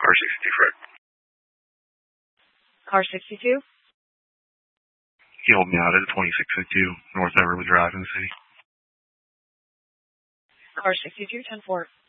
Car 62 Fred. Car 62? He hold me out at 2652 North Everly Drive in the city. Car 62, 10-4.